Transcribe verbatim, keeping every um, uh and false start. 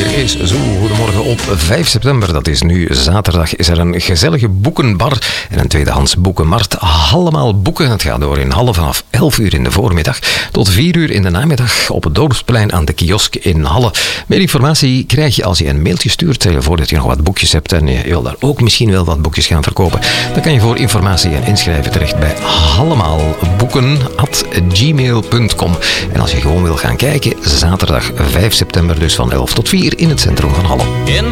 hier is Zo. Goedemorgen op vijf september, dat is nu zaterdag, is er een gezellige boekenbar en een tweedehands boekenmarkt. Allemaal boeken. Het gaat door in Halle vanaf elf uur in de voormiddag tot vier uur in de namiddag op het Dorpsplein aan de kiosk in Halle. Meer informatie krijg je als je een mailtje stuurt. Stel je voor dat je nog wat boekjes hebt en je wil daar ook misschien wel wat boekjes gaan verkopen. Dan kan je voor informatie en inschrijven terecht bij allemaalboeken at gmail punt com. En als je gewoon wil gaan kijken, zaterdag vijf september dus van elf tot vier in het centrum van Halle. In